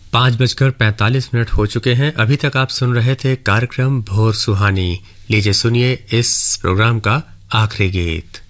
5:45 हो चुके हैं। अभी तक आप सुन रहे थे कार्यक्रम भोर सुहानी। लीजिए सुनिए इस प्रोग्राम का आखिरी गीत।